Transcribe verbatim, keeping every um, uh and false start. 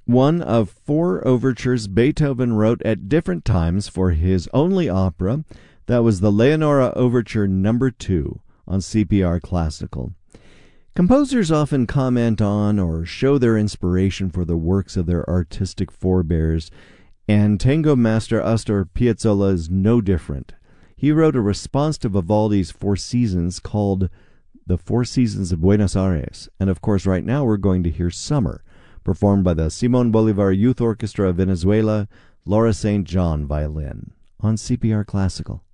one of four overtures Beethoven wrote at different times for his only opera. That was the Leonora Overture Number two on C P R Classical. Composers often comment on or show their inspiration for the works of their artistic forebears, and tango master Astor Piazzolla is no different. He wrote a response to Vivaldi's Four Seasons called The Four Seasons of Buenos Aires, and of course right now we're going to hear Summer, performed by the Simon Bolivar Youth Orchestra of Venezuela, Laura Saint John violin, on C P R Classical.